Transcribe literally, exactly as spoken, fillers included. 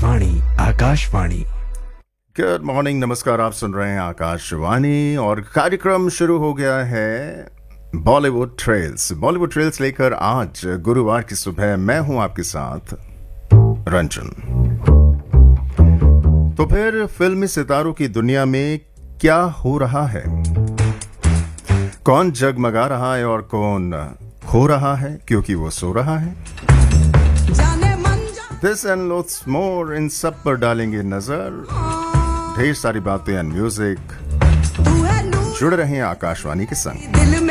Akashvani Akashvani. Good morning, नमस्कार। आप सुन रहे हैं आकाशवाणी और कार्यक्रम शुरू हो गया है बॉलीवुड ट्रेल्स। बॉलीवुड ट्रेल्स लेकर आज गुरुवार की सुबह मैं हूं आपके साथ रंजन। तो फिर फिल्मी सितारों की दुनिया में क्या हो रहा है, कौन जगमगा रहा है और कौन खो रहा है क्योंकि वो सो रहा है। दिस एंड लोट्स मोर, इन सब पर डालेंगे नजर। ढेर सारी बातें एंड म्यूजिक। जुड़ रहे हैं आकाशवाणी के संग।